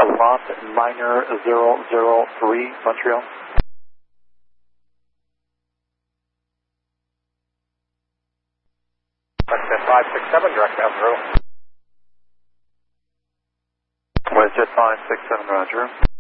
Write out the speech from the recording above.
Lot Minor 003, Montreal. Westjet 567, direct down through. Westjet 567, roger.